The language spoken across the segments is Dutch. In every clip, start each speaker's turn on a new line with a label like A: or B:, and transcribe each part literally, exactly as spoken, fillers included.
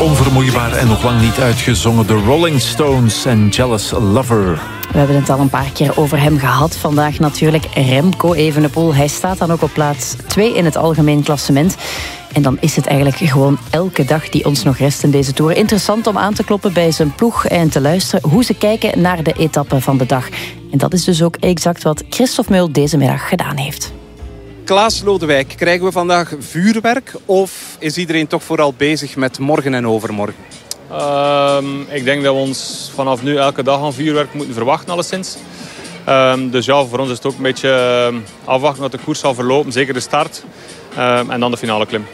A: onvermoeibaar en nog lang niet uitgezongen. De Rolling Stones en Jealous Lover.
B: We hebben het al een paar keer over hem gehad. Vandaag natuurlijk Remco Evenepoel. Hij staat dan ook op plaats twee in het algemeen klassement. En dan is het eigenlijk gewoon elke dag die ons nog rest in deze Tour. Interessant om aan te kloppen bij zijn ploeg en te luisteren hoe ze kijken naar de etappe van de dag. En dat is dus ook exact wat Christophe Meul deze middag gedaan heeft.
C: Klaas Lodewijk, krijgen we vandaag vuurwerk of is iedereen toch vooral bezig met morgen en overmorgen?
D: Um, ik denk dat we ons vanaf nu elke dag aan vuurwerk moeten verwachten alleszins. Um, dus ja, voor ons is het ook een beetje afwachten dat de koers zal verlopen. Zeker de start um, en dan de finale klim.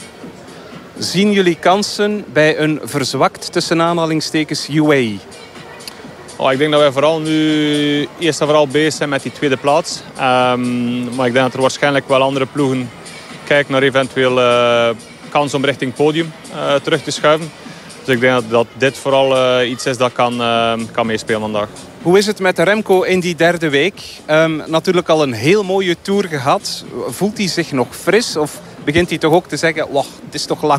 C: Zien jullie kansen bij een verzwakt tussen aanhalingstekens U A E?
D: Oh, ik denk dat wij vooral nu eerst en vooral bezig zijn met die tweede plaats. Um, maar ik denk dat er waarschijnlijk wel andere ploegen kijken naar eventueel uh, kans om richting podium uh, terug te schuiven. Dus ik denk dat, dat dit vooral uh, iets is dat kan, uh, kan meespelen vandaag.
C: Hoe is het met Remco in die derde week? Um, natuurlijk al een heel mooie Tour gehad. Voelt hij zich nog fris of begint hij toch ook te zeggen, wow, het is toch lang?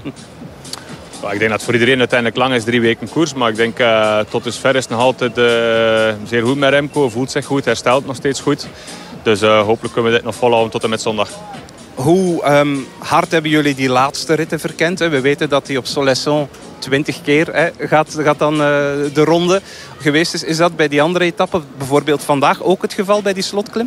D: Ik denk dat het voor iedereen uiteindelijk lang is, drie weken koers. Maar ik denk uh, tot dusver is het nog altijd uh, zeer goed met Remco. Voelt zich goed, herstelt nog steeds goed. Dus uh, hopelijk kunnen we dit nog volhouden tot en met zondag.
C: Hoe um, hard hebben jullie die laatste ritten verkend? Hè? We weten dat hij op Soleilson twintig keer hè, gaat, gaat dan uh, de ronde geweest is. Is dat bij die andere etappen, bijvoorbeeld vandaag, ook het geval bij die slotklim?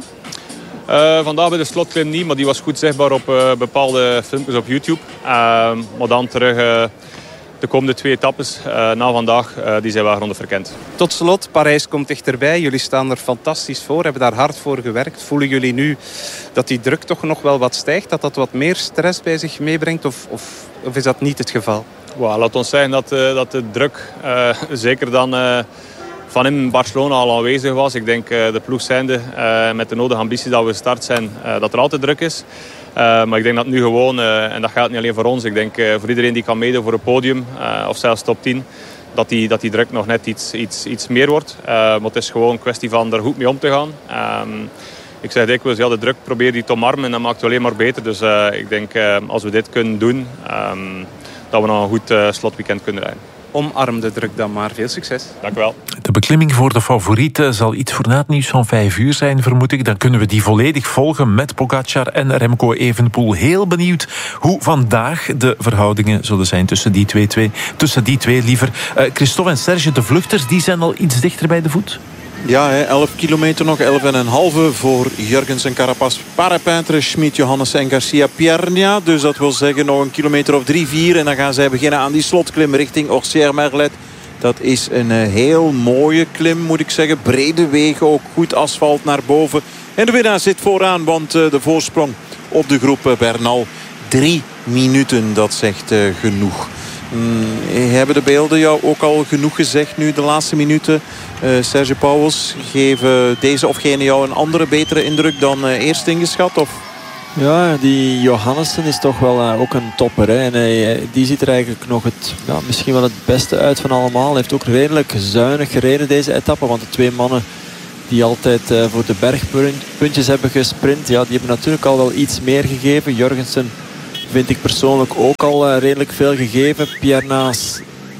D: Uh, vandaag bij de slotklim niet, maar die was goed zichtbaar op uh, bepaalde filmpjes op YouTube. Uh, maar dan terug uh, de komende twee etappes uh, na vandaag, uh, die zijn wel ronde verkend.
C: Tot slot, Parijs komt dichterbij. Jullie staan er fantastisch voor, hebben daar hard voor gewerkt. Voelen jullie nu dat die druk toch nog wel wat stijgt? Dat dat wat meer stress bij zich meebrengt? Of, of, of is dat niet het geval?
D: Well, laat ons zeggen dat, uh, dat de druk uh, zeker dan uh, van in Barcelona al aanwezig was. Ik denk uh, de ploeg zijnde uh, met de nodige ambitie dat we gestart zijn, uh, dat er altijd druk is. Uh, maar ik denk dat nu gewoon, uh, en dat geldt niet alleen voor ons, ik denk uh, voor iedereen die kan meedoen voor een podium uh, of zelfs top tien, dat die, dat die druk nog net iets, iets, iets meer wordt. Uh, maar het is gewoon een kwestie van er goed mee om te gaan. Um, ik zeg dikwijls, ja, de druk probeer die te omarmen en dat maakt het alleen maar beter. Dus uh, ik denk uh, als we dit kunnen doen, um, dat we nog een goed uh, slotweekend kunnen rijden.
C: Omarm de druk dan maar. Veel succes.
D: Dank u wel.
A: De beklimming voor de favorieten zal iets voor na het nieuws van vijf uur zijn, vermoed ik. Dan kunnen we die volledig volgen met Pogacar en Remco Evenepoel. Heel benieuwd hoe vandaag de verhoudingen zullen zijn tussen die twee, twee, tussen die twee liever. Uh, Christophe en Serge, de vluchters, die zijn al iets dichter bij de voet.
E: Ja, hè, elf kilometer nog, elf en een halve voor Jurgensen, Carapaz, Parapintre, Schmid, Johannes en Garcia Pierna. Dus dat wil zeggen nog een kilometer of drie, vier. En dan gaan zij beginnen aan die slotklim richting Orsières-Merlet. Dat is een uh, heel mooie klim, moet ik zeggen. Brede wegen, ook goed asfalt naar boven. En de winnaar zit vooraan, want uh, de voorsprong op de groep uh, Bernal. Drie minuten, dat zegt uh, genoeg. Hmm, hebben de beelden jou ook al genoeg gezegd nu de laatste minuten? Uh, Serge Pauwels, geven deze of gene jou een andere, betere indruk dan uh, eerst ingeschat? Of?
F: Ja, die Johannessen is toch wel uh, ook een topper. Hè? En hij, die ziet er eigenlijk nog het, ja, misschien wel het beste uit van allemaal. Hij heeft ook redelijk zuinig gereden deze etappe. Want de twee mannen die altijd uh, voor de bergpuntjes hebben gesprint, ja, die hebben natuurlijk al wel iets meer gegeven. Jurgensen vind ik persoonlijk ook al uh, redelijk veel gegeven. Pierna's,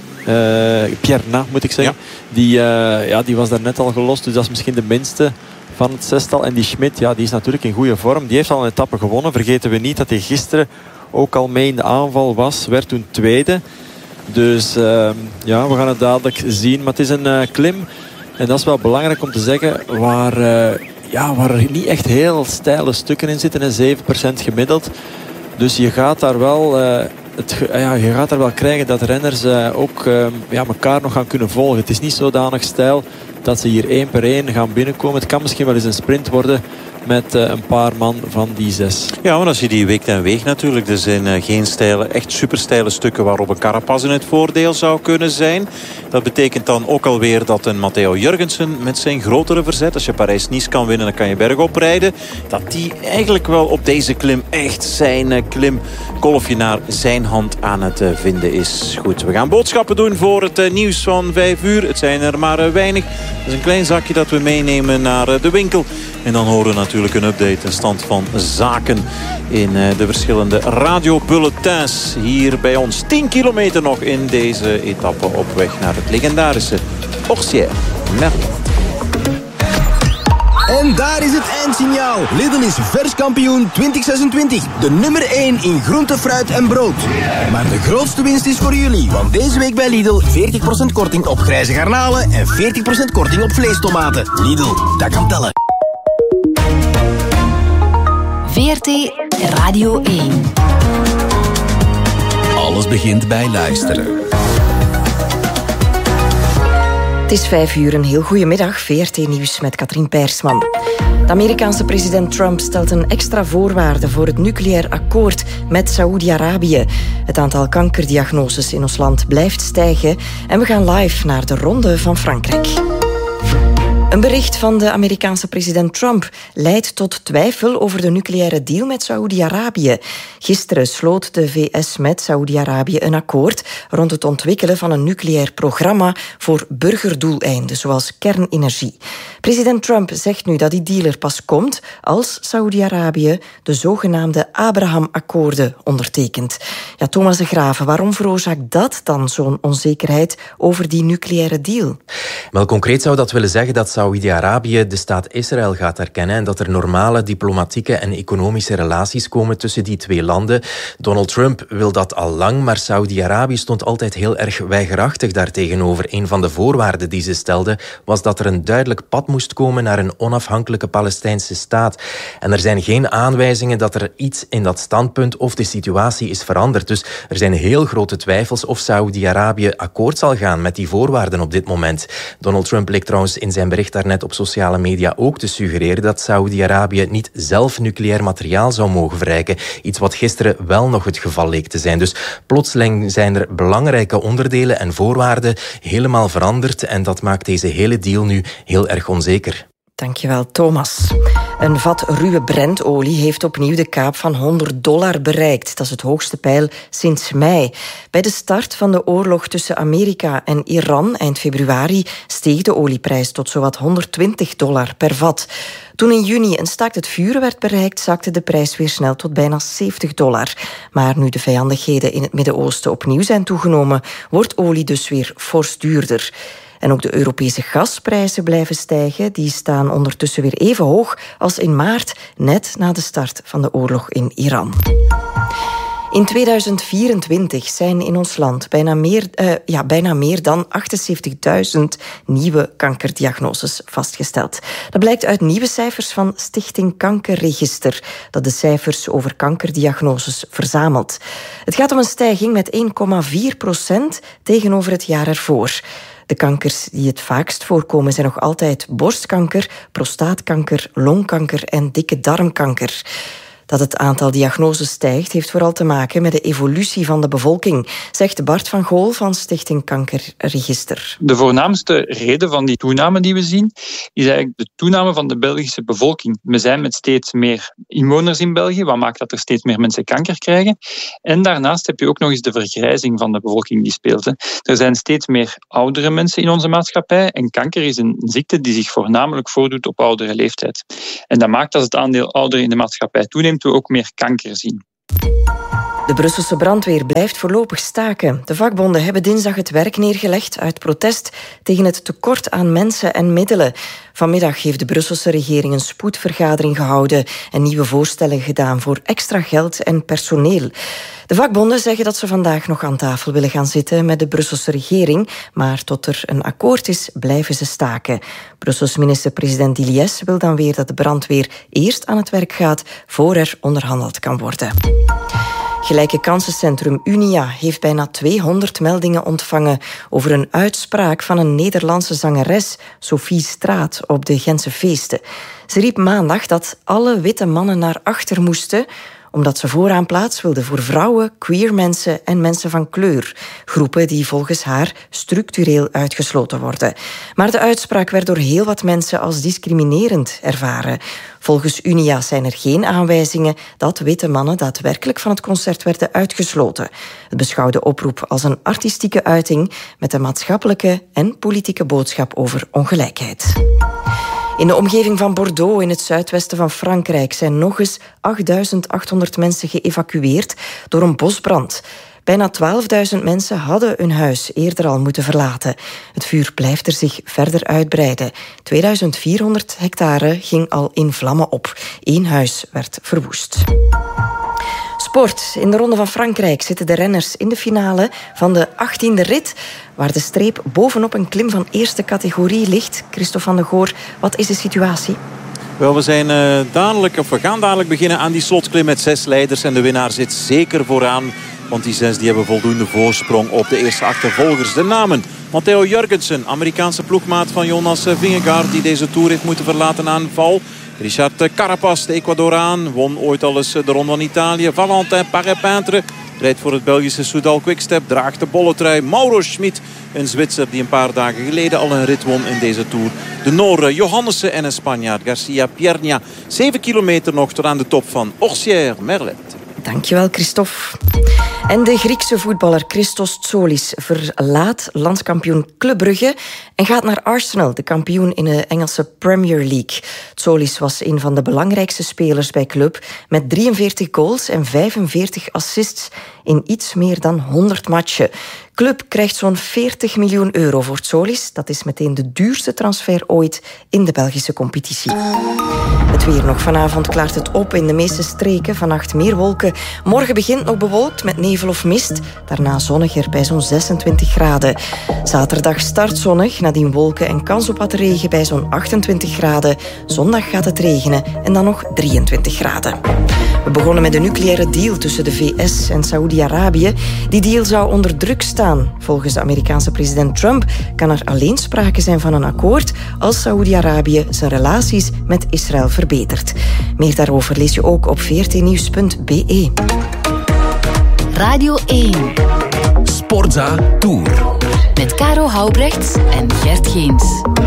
F: uh, Pierna moet ik zeggen. Ja. Die, uh, ja, die was daar net al gelost. Dus dat is misschien de minste van het zestal. En die Schmid, ja, die is natuurlijk in goede vorm. Die heeft al een etappe gewonnen. Vergeten we niet dat hij gisteren ook al mee in de aanval was. Werd toen tweede. Dus uh, ja, we gaan het dadelijk zien. Maar het is een uh, klim. En dat is wel belangrijk om te zeggen. Waar, uh, ja, waar er niet echt heel steile stukken in zitten. En zeven procent gemiddeld. Dus je gaat daar wel, uh, het, ja, je gaat daar wel krijgen dat renners uh, ook uh, ja, elkaar nog gaan kunnen volgen. Het is niet zodanig steil dat ze hier één per één gaan binnenkomen. Het kan misschien wel eens een sprint worden met uh, een paar man van die zes.
E: Ja, maar als je die weekt en weegt natuurlijk. Er zijn uh, geen steile, echt supersteile stukken waarop een Carapaz in het voordeel zou kunnen zijn. Dat betekent dan ook alweer dat een Matteo Jurgensen met zijn grotere verzet, als je Parijs-Nice kan winnen, dan kan je bergop rijden, dat die eigenlijk wel op deze klim echt zijn uh, klimkolfje naar zijn hand aan het uh, vinden is. Goed, we gaan boodschappen doen voor het uh, nieuws van vijf uur. Het zijn er maar uh, weinig. Dat is een klein zakje dat we meenemen naar de winkel. En dan horen we natuurlijk een update, een stand van zaken in de verschillende radiobulletins hier bij ons. tien kilometer nog in deze etappe op weg naar het legendarische Orsières-Merlin.
G: En daar is het eindsignaal. Lidl is verskampioen twintig zesentwintig. De nummer één in groente, fruit en brood. Maar de grootste winst is voor jullie. Want deze week bij Lidl veertig procent korting op grijze garnalen en veertig procent korting op vleestomaten. Lidl, dat kan tellen.
H: V R T Radio één.
I: Alles begint bij luisteren.
J: Het is vijf uur, een heel goede middag. V R T Nieuws met Katrien Peirsman. De Amerikaanse president Trump stelt een extra voorwaarde voor het nucleair akkoord met Saoedi-Arabië. Het aantal kankerdiagnoses in ons land blijft stijgen en we gaan live naar de Ronde van Frankrijk. Een bericht van de Amerikaanse president Trump leidt tot twijfel over de nucleaire deal met Saoedi-Arabië. Gisteren sloot de V S met Saoedi-Arabië een akkoord rond het ontwikkelen van een nucleair programma voor burgerdoeleinden, zoals kernenergie. President Trump zegt nu dat die deal er pas komt als Saoedi-Arabië de zogenaamde Abraham-akkoorden ondertekent. Ja, Thomas de Graven, waarom veroorzaakt dat dan zo'n onzekerheid over die nucleaire deal?
K: Wel, concreet zou dat willen zeggen dat Saoedi-Arabië de staat Israël gaat erkennen en dat er normale diplomatieke en economische relaties komen tussen die twee landen. Donald Trump wil dat al lang, maar Saoedi-Arabië stond altijd heel erg weigerachtig daartegenover. Een van de voorwaarden die ze stelde was dat er een duidelijk pad moest komen naar een onafhankelijke Palestijnse staat. En er zijn geen aanwijzingen dat er iets in dat standpunt of de situatie is veranderd. Dus er zijn heel grote twijfels of Saoedi-Arabië akkoord zal gaan met die voorwaarden op dit moment. Donald Trump leek trouwens in zijn bericht daarnet op sociale media ook te suggereren dat Saoedi-Arabië niet zelf nucleair materiaal zou mogen verrijken. Iets wat gisteren wel nog het geval leek te zijn. Dus plotseling zijn er belangrijke onderdelen en voorwaarden helemaal veranderd en dat maakt deze hele deal nu heel erg onzeker.
J: Dankjewel, Thomas. Een vat ruwe Brentolie heeft opnieuw de kaap van honderd dollar bereikt. Dat is het hoogste peil sinds mei. Bij de start van de oorlog tussen Amerika en Iran eind februari steeg de olieprijs tot zowat honderdtwintig dollar per vat. Toen in juni een staakt het vuren werd bereikt, zakte de prijs weer snel tot bijna zeventig dollar. Maar nu de vijandigheden in het Midden-Oosten opnieuw zijn toegenomen, wordt olie dus weer fors duurder. En ook de Europese gasprijzen blijven stijgen. Die staan ondertussen weer even hoog als in maart, net na de start van de oorlog in Iran. In tweeduizend vierentwintig zijn in ons land bijna meer, uh, ja, bijna meer dan achtenzeventigduizend nieuwe kankerdiagnoses vastgesteld. Dat blijkt uit nieuwe cijfers van Stichting Kankerregister, dat de cijfers over kankerdiagnoses verzamelt. Het gaat om een stijging met één komma vier procent tegenover het jaar ervoor. De kankers die het vaakst voorkomen zijn nog altijd borstkanker, prostaatkanker, longkanker en dikke darmkanker. Dat het aantal diagnoses stijgt heeft vooral te maken met de evolutie van de bevolking, zegt Bart van Gool van Stichting Kankerregister.
L: De voornaamste reden van die toename die we zien, is eigenlijk de toename van de Belgische bevolking. We zijn met steeds meer inwoners in België, wat maakt dat er steeds meer mensen kanker krijgen. En daarnaast heb je ook nog eens de vergrijzing van de bevolking die speelt. Hè. Er zijn steeds meer oudere mensen in onze maatschappij en kanker is een ziekte die zich voornamelijk voordoet op oudere leeftijd. En dat maakt dat het aandeel ouderen in de maatschappij toeneemt, we ook meer kanker zien.
J: De Brusselse brandweer blijft voorlopig staken. De vakbonden hebben dinsdag het werk neergelegd uit protest tegen het tekort aan mensen en middelen. Vanmiddag heeft de Brusselse regering een spoedvergadering gehouden en nieuwe voorstellen gedaan voor extra geld en personeel. De vakbonden zeggen dat ze vandaag nog aan tafel willen gaan zitten met de Brusselse regering, maar tot er een akkoord is, blijven ze staken. Brusselse minister-president Diliès wil dan weer dat de brandweer eerst aan het werk gaat voor er onderhandeld kan worden. Gelijke kansencentrum Unia heeft bijna tweehonderd meldingen ontvangen over een uitspraak van een Nederlandse zangeres, Sophie Straat, op de Gentse feesten. Ze riep maandag dat alle witte mannen naar achter moesten, omdat ze vooraan plaats wilde voor vrouwen, queer mensen en mensen van kleur. Groepen die volgens haar structureel uitgesloten worden. Maar de uitspraak werd door heel wat mensen als discriminerend ervaren. Volgens Unia zijn er geen aanwijzingen dat witte mannen daadwerkelijk van het concert werden uitgesloten. Het beschouwde oproep als een artistieke uiting met een maatschappelijke en politieke boodschap over ongelijkheid. In de omgeving van Bordeaux, in het zuidwesten van Frankrijk, zijn nog eens achtduizend achthonderd mensen geëvacueerd door een bosbrand. Bijna twaalfduizend mensen hadden hun huis eerder al moeten verlaten. Het vuur blijft er zich verder uitbreiden. tweeduizend vierhonderd hectare ging al in vlammen op. Eén huis werd verwoest. Sport. In de Ronde van Frankrijk zitten de renners in de finale van de achttiende rit, waar de streep bovenop een klim van eerste categorie ligt. Christophe van der Goor, wat is de situatie?
E: Wel, we zijn uh, dadelijk, of we gaan dadelijk beginnen aan die slotklim met zes leiders. En de winnaar zit zeker vooraan. Want die zes die hebben voldoende voorsprong op de eerste achtervolgers. De namen: Matteo Jurgensen, Amerikaanse ploegmaat van Jonas Vingegaard, die deze Tour heeft moeten verlaten na een val. Richard Carapaz, de Ecuadoraan, won ooit al eens de Ronde van Italië. Valentin Parepintre rijdt voor het Belgische Soudal Quickstep, draagt de bolletrui. Mauro Schmid, een Zwitser die een paar dagen geleden al een rit won in deze Tour. De Noor Johannessen en een Spanjaard, Garcia Piernia. Zeven kilometer nog tot aan de top van Orsières Merlet.
J: Dankjewel, Christophe. En de Griekse voetballer Christos Tsolis verlaat landskampioen Club Brugge en gaat naar Arsenal, de kampioen in de Engelse Premier League. Tsolis was een van de belangrijkste spelers bij Club, met drieënveertig goals en vijfenveertig assists in iets meer dan honderd matchen. Club krijgt zo'n veertig miljoen euro voor Tsolis. Dat is meteen de duurste transfer ooit in de Belgische competitie. Het weer nog. Vanavond klaart het op in de meeste streken. Vannacht meer wolken. Morgen begint nog bewolkt met nevel of mist. Daarna zonniger bij zo'n zesentwintig graden. Zaterdag start zonnig, nadien wolken en kans op wat regen bij zo'n achtentwintig graden. Zondag gaat het regenen en dan nog drieëntwintig graden. We begonnen met een nucleaire deal tussen de V S en Saoedi-Arabië. Die deal zou onder druk staan. Volgens de Amerikaanse president Trump kan er alleen sprake zijn van een akkoord als Saoedi-Arabië zijn relaties met Israël verbetert. Meer daarover lees je ook op v r t nieuws punt b e.
H: Radio één.
I: Sportza Tour.
H: Met Caro Houbrechts en Gert Geens.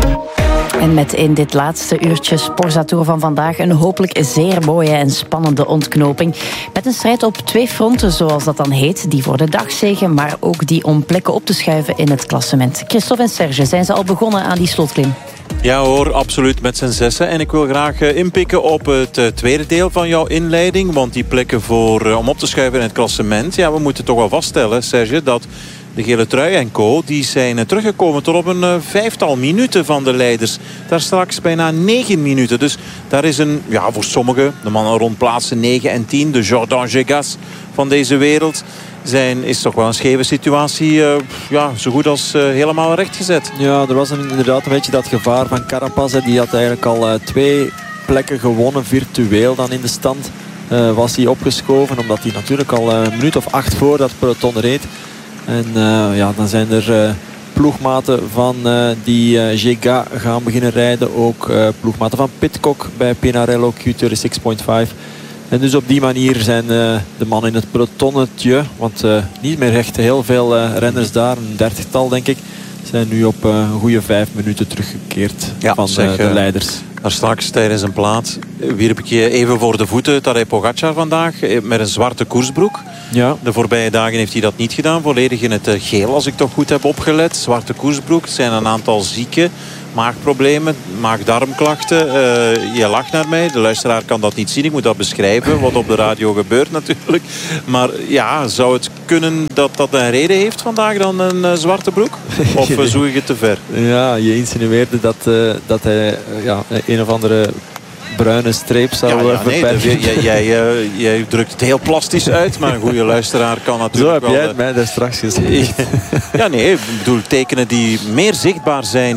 B: En met in dit laatste uurtje Sportza Tour van vandaag een hopelijk zeer mooie en spannende ontknoping. Met een strijd op twee fronten, zoals dat dan heet. Die voor de dagzege, maar ook die om plekken op te schuiven in het klassement. Christophe en Serge, zijn ze al begonnen aan die slotklim?
E: Ja hoor, absoluut met z'n zessen. En ik wil graag inpikken op het tweede deel van jouw inleiding. Want die plekken voor, om op te schuiven in het klassement. Ja, we moeten toch wel vaststellen, Serge, dat de gele trui en co. die zijn teruggekomen tot op een vijftal minuten van de leiders. Daar straks bijna negen minuten. Dus daar is een, ja, voor sommigen, de mannen rond plaatsen negen en tien. De Jordan Gegas van deze wereld. Zijn, is toch wel een scheve situatie, uh, ja, zo goed als uh, helemaal rechtgezet.
F: Ja, er was een, inderdaad een beetje dat gevaar van Carapaz. Hè. Die had eigenlijk al uh, twee plekken gewonnen, virtueel dan in de stand. Uh, was hij opgeschoven, omdat hij natuurlijk al uh, een minuut of acht voor dat peloton reed. En uh, ja, dan zijn er uh, ploegmaten van uh, die uh, Gega gaan beginnen rijden. Ook uh, ploegmaten van Pidcock bij Pinarello Q zesentwintig komma vijf. En dus op die manier zijn uh, de mannen in het pelotonnetje, want uh, niet meer echt heel veel uh, renners daar, een dertigtal denk ik, zijn nu op uh, een goede vijf minuten teruggekeerd ja, van zeg, uh, de leiders.
E: Daar straks tijdens een plaat wierp ik je even voor de voeten Tadej Pogacar vandaag met een zwarte koersbroek. Ja. De voorbije dagen heeft hij dat niet gedaan, volledig in het geel als ik toch goed heb opgelet. Zwarte koersbroek, er zijn een aantal zieken. Maagproblemen, maag-darmklachten. Uh, je lacht naar mij. De luisteraar kan dat niet zien. Ik moet dat beschrijven, wat op de radio gebeurt natuurlijk. Maar ja, zou het kunnen dat dat een reden heeft vandaag dan een uh, zwarte broek? Of uh, zoek ik het te ver?
F: Ja, je insinueerde dat, uh, dat hij uh, ja, een of andere bruine streep zou ja, ja, verbergen.
E: Nee, jij, jij, uh, jij drukt het heel plastisch uit, maar een goede luisteraar kan natuurlijk
F: wel... Zo heb
E: wel,
F: jij het mij daar straks gezegd.
E: Ja, nee, ik bedoel tekenen die meer zichtbaar zijn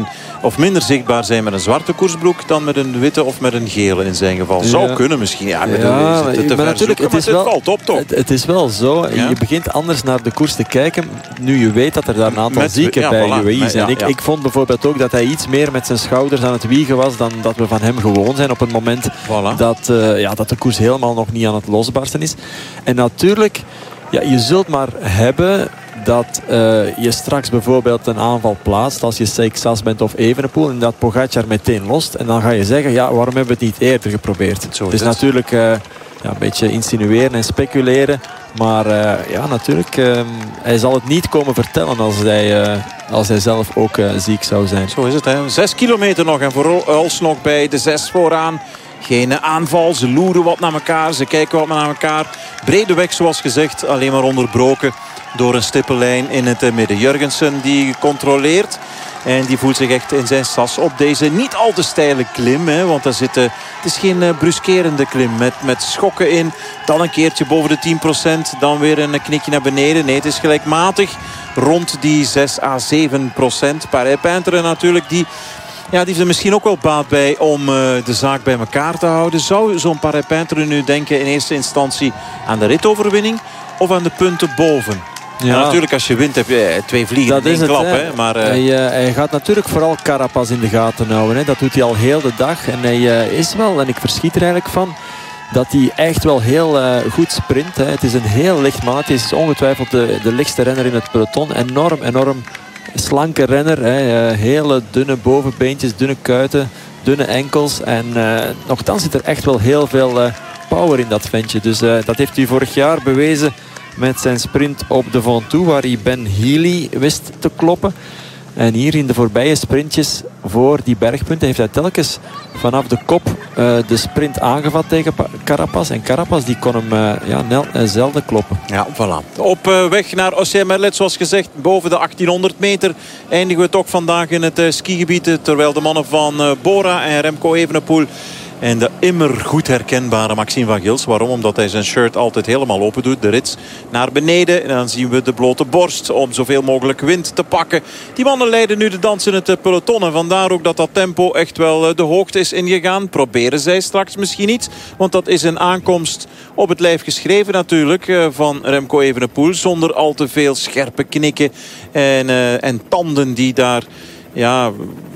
E: of minder zichtbaar zijn met een zwarte koersbroek dan met een witte of met een gele in zijn geval. Zou
F: ja.
E: kunnen misschien. Ja, bedoel,
F: ja
E: is het te
F: maar natuurlijk,
E: zoeken,
F: het, is
E: maar
F: wel,
E: het valt op toch?
F: Het, het is wel zo. Ja? Je begint anders naar de koers te kijken. Nu je weet dat er daar een aantal met, zieken ja, bij voilà, U A E zijn. Ja, ik, ja. ik vond bijvoorbeeld ook dat hij iets meer met zijn schouders aan het wiegen was dan dat we van hem gewoon zijn op het moment voilà. dat, uh, ja, dat de koers helemaal nog niet aan het losbarsten is. En natuurlijk, ja, je zult maar hebben dat uh, je straks bijvoorbeeld een aanval plaatst als je Seixas bent of Evenepoel en dat Pogacar meteen lost. En dan ga je zeggen, ja, waarom hebben we het niet eerder geprobeerd? Zo het is het. natuurlijk uh, ja, een beetje insinueren en speculeren. Maar uh, ja, natuurlijk, uh, hij zal het niet komen vertellen als hij, uh, als hij zelf ook uh, ziek zou zijn.
E: Zo is het, hè. Zes kilometer nog en voor Uls nog bij de zes vooraan. Geen aanval, ze loeren wat naar elkaar, ze kijken wat naar elkaar. Brede weg zoals gezegd, alleen maar onderbroken door een stippellijn in het midden. Jurgensen die controleert en die voelt zich echt in zijn sas op deze niet al te steile klim. Hè, want daar zit, uh, het is geen uh, bruskerende klim met, met schokken in. Dan een keertje boven de tien procent, dan weer een knikje naar beneden. Nee, het is gelijkmatig rond die zes à zeven procent. Paré-Peintre natuurlijk, die... Ja, die heeft er misschien ook wel baat bij om uh, de zaak bij elkaar te houden. Zou zo'n Paré-Peintre nu denken in eerste instantie aan de ritoverwinning of aan de punten boven? Ja. Natuurlijk, als je wint heb je twee vliegen in één klap. Het, hè. Maar, uh...
F: hij, uh, hij gaat natuurlijk vooral Carapaz in de gaten houden. Hè. Dat doet hij al heel de dag. En hij uh, is wel, en ik verschiet er eigenlijk van, dat hij echt wel heel uh, goed sprint. Hè. Het is een heel licht maat. Hij is ongetwijfeld de, de lichtste renner in het peloton. Enorm, enorm slanke renner. Hè. Uh, hele dunne bovenbeentjes, dunne kuiten, dunne enkels. En uh, nogthans zit er echt wel heel veel uh, power in dat ventje. Dus uh, dat heeft hij vorig jaar bewezen met zijn sprint op de Ventoux, waar hij Ben Healy wist te kloppen. En hier in de voorbije sprintjes voor die bergpunten heeft hij telkens vanaf de kop uh, de sprint aangevat tegen Carapaz. En Carapaz die kon hem uh, ja, nel, uh, zelden kloppen.
E: Ja, voilà. Op uh, weg naar Ossé-Merlet, zoals gezegd, boven de achttienhonderd meter eindigen we toch vandaag in het uh, skigebied. Terwijl de mannen van uh, Bora en Remco Evenepoel en de immer goed herkenbare Maxime van Gils. Waarom? Omdat hij zijn shirt altijd helemaal open doet. De rits naar beneden. En dan zien we de blote borst om zoveel mogelijk wind te pakken. Die mannen leiden nu de dans in het peloton. En vandaar ook dat dat tempo echt wel de hoogte is ingegaan. Proberen zij straks misschien niet. Want dat is een aankomst op het lijf geschreven natuurlijk. Van Remco Evenepoel. Zonder al te veel scherpe knikken. En, uh, en tanden die daar... ja.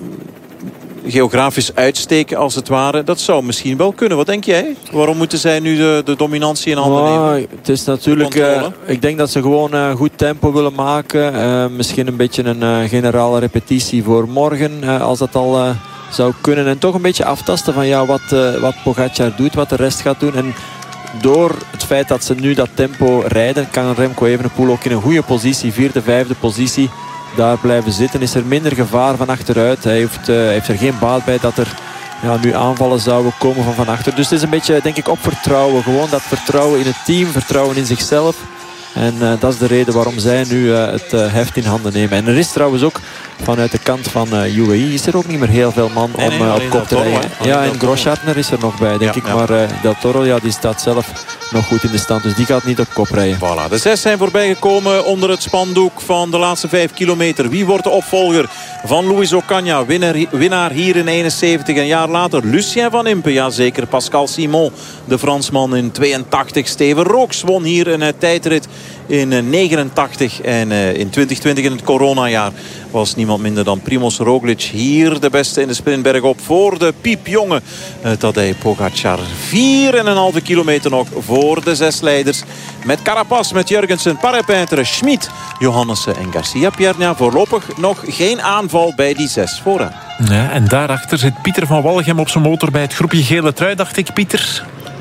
E: geografisch uitsteken als het ware. Dat zou misschien wel kunnen. Wat denk jij? Waarom moeten zij nu de, de dominantie in handen
F: oh,
E: nemen?
F: Het is natuurlijk... Uh, ik denk dat ze gewoon uh, goed tempo willen maken. Uh, misschien een beetje een uh, generale repetitie voor morgen. Uh, als dat al uh, zou kunnen. En toch een beetje aftasten van ja, wat, uh, wat Pogacar doet. Wat de rest gaat doen. En door het feit dat ze nu dat tempo rijden, kan Remco Evenepoel ook in een goede positie, vierde, vijfde positie, daar blijven zitten. Is er minder gevaar van achteruit. Hij heeft, uh, heeft er geen baat bij dat er ja, nu aanvallen zouden komen van van achter. Dus het is een beetje, denk ik, op vertrouwen. Gewoon dat vertrouwen in het team, vertrouwen in zichzelf. En uh, dat is de reden waarom zij nu uh, het uh, heft in handen nemen. En er is trouwens ook vanuit de kant van uh, U A E is er ook niet meer heel veel man nee, om uh, nee, op kop te rijden. Ja, en Groschartner is er nog bij, denk ja, ik. Ja. Maar uh, Del Toro, ja, die staat zelf nog goed in de stand. Dus die gaat niet op kop rijden.
E: Voilà, de zes zijn voorbij gekomen onder het spandoek van de laatste vijf kilometer. Wie wordt de opvolger van Luis Ocaña? Winnaar, winnaar hier in eenenzeventig. Een jaar later Lucien Van Impe. Ja, zeker. Pascal Simon, de Fransman in tweeëntachtig. Steven Rooks won hier een uh, tijdrit in uh, negenentachtig. En uh, in twintig twintig, in het coronajaar, was niemand minder dan Primoz Roglic hier de beste in de sprintberg op voor de piepjonge uh, Tadej Pogacar. Vier en een halve kilometer nog voor de zes leiders. Met Carapaz, met Jurgensen, Paré-Peintre, Schmid, Johannessen en Garcia Pierna. Voorlopig nog geen aanval bij die zes vooraan.
A: Ja, en daarachter zit Pieter van Wallegem op zijn motor bij het groepje gele trui, dacht ik, Pieter.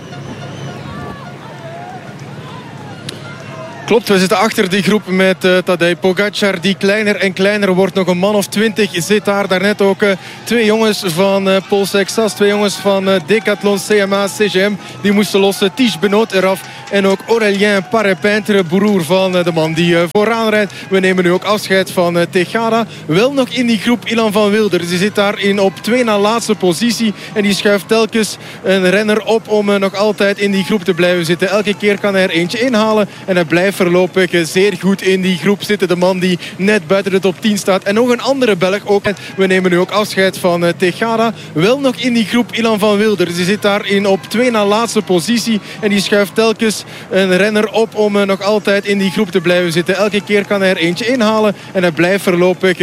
M: Klopt, we zitten achter die groep met uh, Tadej Pogacar, die kleiner en kleiner wordt. Nog een man of twintig zit daar. Daarnet ook uh, twee jongens van uh, Paul Seixas, twee jongens van uh, Decathlon, C M A, C G M. Die moesten lossen. Tige Benoot eraf. En ook Aurélien Paré-Peintre, broer van uh, de man die uh, vooraan rijdt. We nemen nu ook afscheid van uh, Tejada. Wel nog in die groep Ilan van Wilder. Die zit daarin op twee na laatste positie. En die schuift telkens een renner op om uh, nog altijd in die groep te blijven zitten. Elke keer kan hij er eentje inhalen. En hij blijft blijft voorlopig zeer goed in die groep zitten. De man die net buiten de top tien staat. En nog een andere Belg ook. We nemen nu ook afscheid van Tejada. Wel nog in die groep Ilan van Wilder. Die zit daarin op twee na laatste positie. En die schuift telkens een renner op om nog altijd in die groep te blijven zitten. Elke keer kan hij er eentje inhalen. En hij blijft voorlopig